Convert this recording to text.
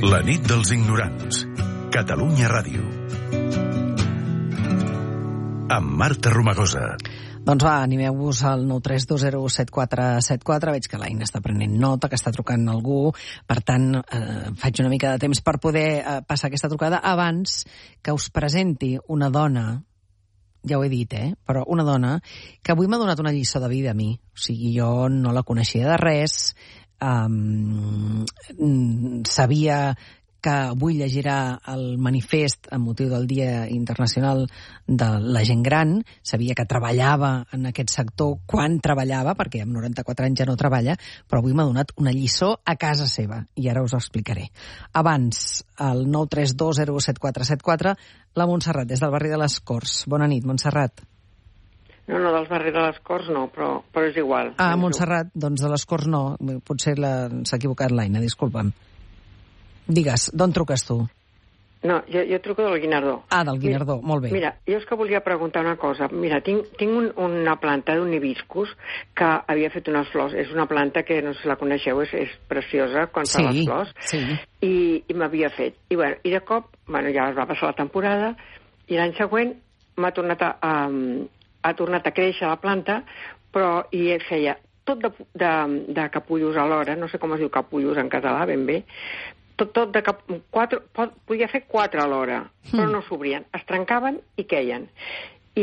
La nit dels ignorants. Catalunya Ràdio. Amb Marta Romagosa. Doncs va, animeu-vos al 932017474. Veig que l'Aina està prenent nota, que està trucant algú. Per tant, faig una mica de temps per poder passar aquesta trucada abans que us presenti una dona, ja ho he dit, però una dona que avui m'ha donat una lliçó de vida a mi. O sigui, jo no la coneixia de res, sabia que avui llegirà el manifest amb motiu del Dia Internacional de la Gent Gran, sabia que treballava en aquest sector quan treballava, perquè amb 94 anys ja no treballa, però avui m'ha donat una lliçó a casa seva, i ara us ho explicaré. Abans, al 932017474, la Montserrat, des del barri de les Corts. Bona nit, Montserrat. No, del barri de les Corts no, però és igual. Ah, Montserrat, doncs de les Corts no. Potser s'ha equivocat l'Aina, disculpa'm. Digues, d'on truques tu? No, jo truco del Guinardó. Ah, del Guinardó, molt bé. Mira, jo és que volia preguntar una cosa. Mira, tinc una planta d'un hibiscus que havia fet unes flors. És una planta que, no sé si la coneixeu, és preciosa quan fa les flors. Sí. I m'havia fet. I de cop, ja es va passar la temporada, i l'any següent ha tornat a créixer la planta, però hi feia tot de capullos alhora, no sé com es diu capullos en català, ben bé, tot de podia fer 4 alhora, però no s'obrien, es trencaven i queien.